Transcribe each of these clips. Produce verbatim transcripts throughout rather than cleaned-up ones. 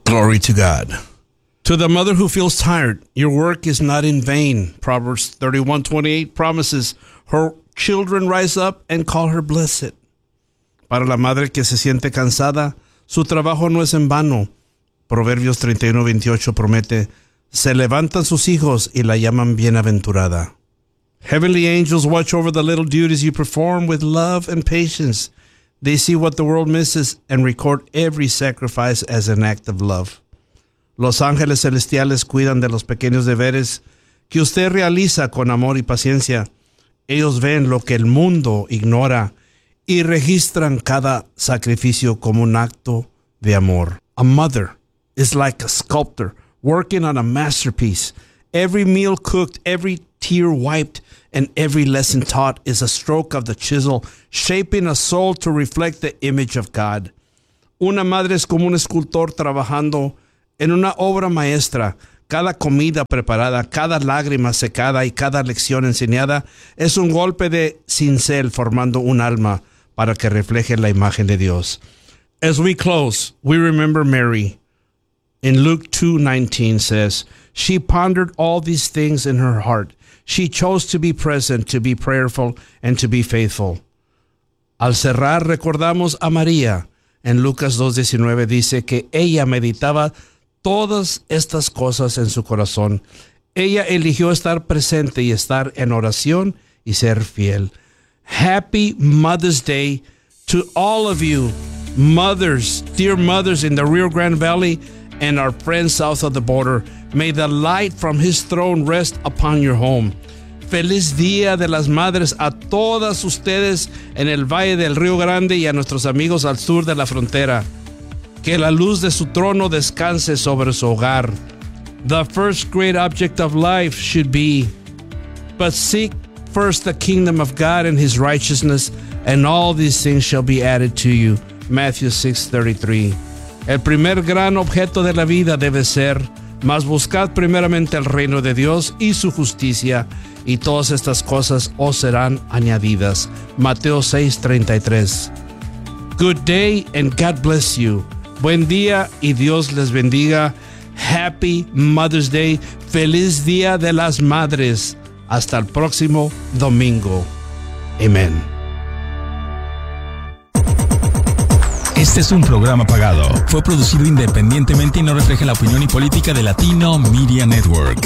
Glory to God. To the mother who feels tired, your work is not in vain. Proverbs thirty-one twenty-eight promises her children rise up and call her blessed. Para la madre que se siente cansada, su trabajo no es en vano. Proverbios treinta y uno veintiocho promete, se levantan sus hijos y la llaman bienaventurada. Heavenly angels watch over the little duties you perform with love and patience. They see what the world misses and record every sacrifice as an act of love. Los ángeles celestiales cuidan de los pequeños deberes que usted realiza con amor y paciencia. Ellos ven lo que el mundo ignora y registran cada sacrificio como un acto de amor. A mother is like a sculptor working on a masterpiece. Every meal cooked, every tear wiped, and every lesson taught is a stroke of the chisel, shaping a soul to reflect the image of God. Una madre es como un escultor trabajando en una obra maestra. Cada comida preparada, cada lágrima secada y cada lección enseñada es un golpe de cincel formando un alma para que refleje la imagen de Dios. As we close, we remember Mary. In Luke two nineteen says, she pondered all these things in her heart. She chose to be present, to be prayerful, and to be faithful. Al cerrar, recordamos a María. En Lucas dos diecinueve dice que ella meditaba todas estas cosas en su corazón. Ella eligió estar presente y estar en oración y ser fiel. Happy Mother's Day to all of you, mothers, dear mothers in the Rio Grande Valley and our friends south of the border. May the light from His throne rest upon your home. Feliz Día de las Madres a todas ustedes en el Valle del Río Grande y a nuestros amigos al sur de la frontera. Que la luz de su trono descanse sobre su hogar. The first great object of life should be, but seek first the kingdom of God and His righteousness, and all these things shall be added to you. Matthew six thirty-three. El primer gran objeto de la vida debe ser, mas buscad primeramente el reino de Dios y su justicia, y todas estas cosas os serán añadidas. Mateo seis treinta y tres. Good day and God bless you. Buen día y Dios les bendiga. Happy Mother's Day. Feliz Día de las Madres. Hasta el próximo domingo. Amén. Este es un programa pagado. Fue producido independientemente y no refleja la opinión y política de Latino Media Network.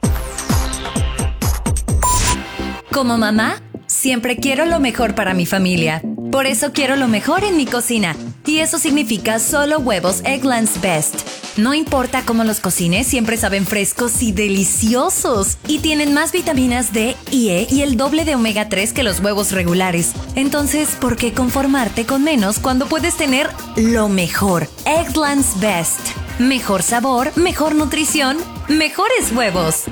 Como mamá, siempre quiero lo mejor para mi familia. Por eso quiero lo mejor en mi cocina. Y eso significa solo huevos Eggland's Best. No importa cómo los cocines, siempre saben frescos y deliciosos. Y tienen más vitaminas D y E y el doble de omega tres que los huevos regulares. Entonces, ¿por qué conformarte con menos cuando puedes tener lo mejor? Eggland's Best. Mejor sabor, mejor nutrición, mejores huevos.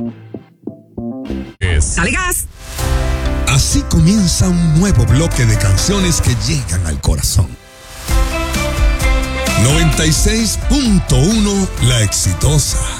¡Dale gas! Así comienza un nuevo bloque de canciones que llegan al corazón. noventa y seis punto uno La Exitosa.